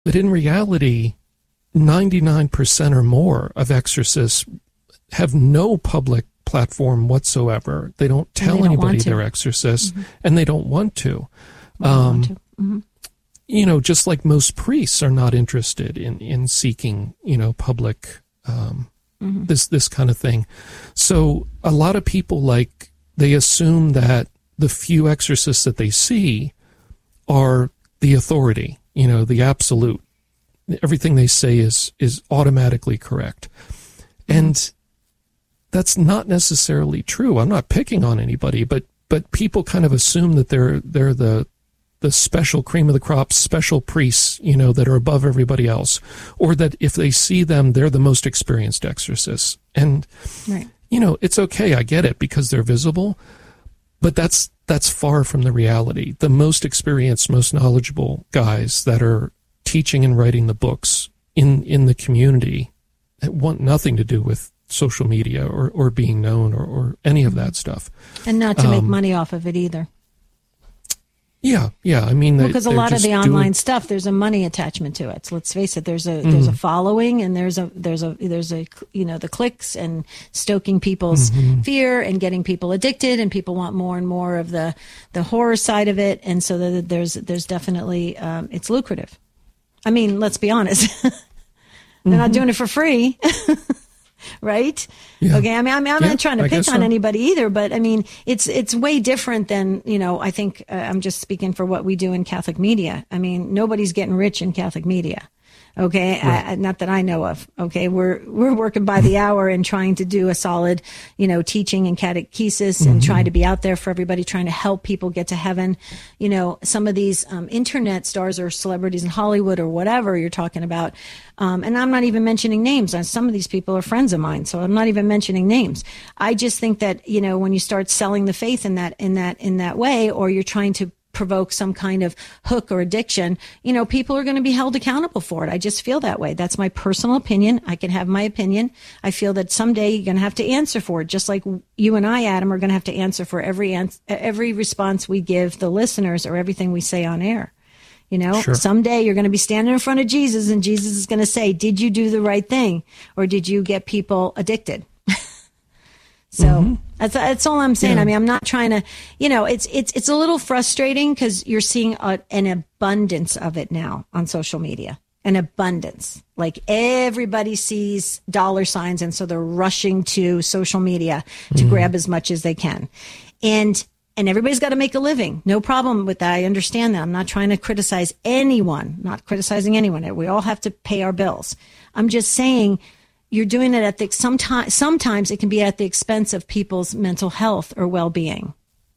But in reality, 99% or more of exorcists have no public platform whatsoever. They don't tell anybody they're exorcists, and they don't want to. You know, just like most priests are not interested in seeking, you know, public this kind of thing. So a lot of people, like, they assume that the few exorcists that they see are the authority, you know, the absolute. Everything they say is automatically correct. And that's not necessarily true. I'm not picking on anybody, but people kind of assume that they're the special cream of the crop, special priests, you know, that are above everybody else, or that if they see them, they're the most experienced exorcists. And, you know, it's okay. I get it because they're visible, but that's far from the reality. The most experienced, most knowledgeable guys that are teaching and writing the books in the community want nothing to do with social media or being known or any of that stuff. And not to make money off of it either. Yeah. I mean, because a lot of the online stuff, there's a money attachment to it. So let's face it, there's a following, and there's a you know, the clicks and stoking people's fear and getting people addicted, and people want more and more of the horror side of it, and so that there's definitely it's lucrative. I mean, let's be honest, they're not doing it for free. Right? Yeah. Okay. I mean, I'm not trying to pick on anybody either, but I mean, it's way different than, you know, I think I'm just speaking for what we do in Catholic media. I mean, nobody's getting rich in Catholic media. Okay. Right. Not that I know of. Okay. We're working by the hour and trying to do a solid, you know, teaching and catechesis and trying to be out there for everybody, trying to help people get to heaven. You know, some of these internet stars or celebrities in Hollywood or whatever you're talking about. And I'm not even mentioning names. Some of these people are friends of mine, so I'm not even mentioning names. I just think that, you know, when you start selling the faith in that way, or you're trying to provoke some kind of hook or addiction, you know, people are going to be held accountable for it. I just feel that way. That's my personal opinion. I can have my opinion. I feel that someday you're going to have to answer for it, just like you and I, Adam, are going to have to answer for every response we give the listeners or everything we say on air. You know, someday you're going to be standing in front of Jesus, and Jesus is going to say, did you do the right thing, or did you get people addicted? So that's all I'm saying. I mean, I'm not trying to, you know, it's a little frustrating because you're seeing an abundance of it now on social media, an abundance. Like everybody sees dollar signs, and so they're rushing to social media to grab as much as they can. And everybody's got to make a living. No problem with that. I understand that. I'm not trying to criticize anyone, not criticizing anyone. We all have to pay our bills. I'm just saying, you're doing it at the sometimes it can be at the expense of people's mental health or well-being.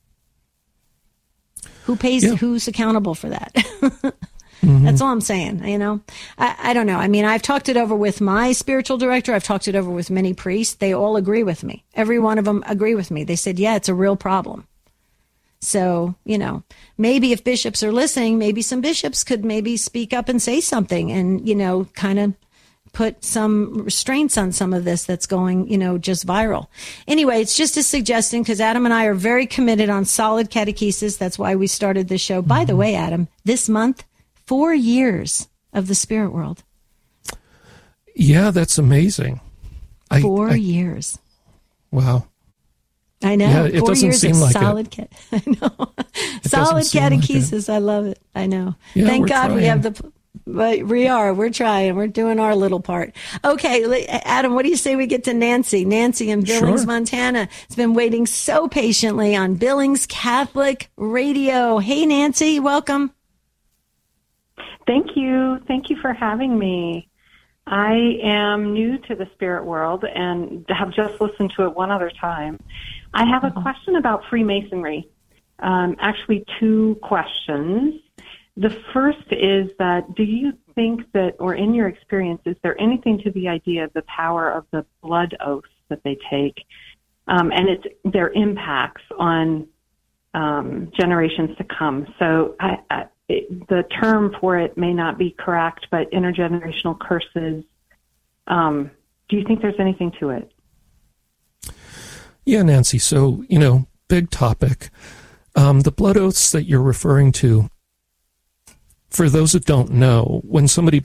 Who pays? Yeah. Who's accountable for that? That's all I'm saying. You know, I don't know. I mean, I've talked it over with my spiritual director. I've talked it over with many priests. They all agree with me. Every one of them agree with me. They said, yeah, it's a real problem. So, you know, maybe if bishops are listening, maybe some bishops could maybe speak up and say something and, you know, kind of put some restraints on some of this that's going, you know, just viral. Anyway, it's just a suggestion because Adam and I are very committed on solid catechesis. That's why we started this show. By the way, Adam, this month, 4 years of the Spirit World. Yeah, that's amazing. 4 years. Wow. I know. Yeah, it 4 doesn't years seem of like solid it. I know. Solid catechesis. I love it. I know. Yeah, Thank God trying. We have the... But we're trying. We're doing our little part. Okay, Adam, what do you say we get to Nancy? Nancy in Billings, Montana, has been waiting so patiently on Billings Catholic Radio. Hey, Nancy, welcome. Thank you. Thank you for having me. I am new to the spirit world and have just listened to it one other time. I have a question about Freemasonry. Actually, two questions. The first is that, do you think that, or in your experience, is there anything to the idea of the power of the blood oaths that they take and their impacts on generations to come? So the term for it may not be correct, but intergenerational curses. Do you think there's anything to it? Yeah, Nancy. So, you know, big topic. The blood oaths that you're referring to, for those that don't know, when somebody